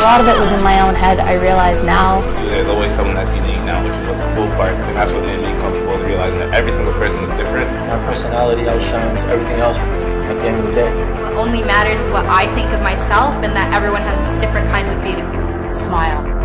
lot of it was in my own head, I realize now. There's always someone that's unique now, which is what's the cool part, and that's what made me comfortable to realizing that every single person is different. My personality outshines everything else at the end of the day. What only matters is what I think of myself, and that everyone has different kinds of beauty. Smile.